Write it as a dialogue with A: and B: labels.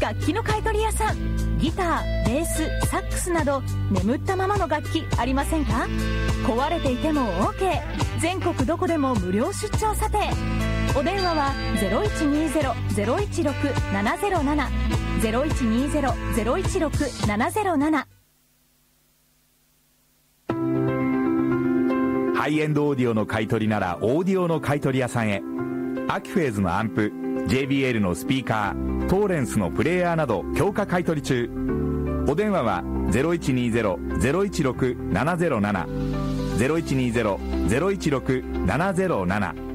A: 楽器の買い取り屋さん。ギター、ベース、サックスなど眠ったままの楽器ありませんか？壊れていても OK。 全国どこでも無料出張査定。お電話は 0120-016-707 0120-016-707。
B: ハイエンドオーディオの買い取りならオーディオの買い取り屋さんへ。アキフェーズのアンプ、 JBL のスピーカー、トーレンスのプレイヤーなど強化買い取り中。お電話は 0120-016-707 0120-016-707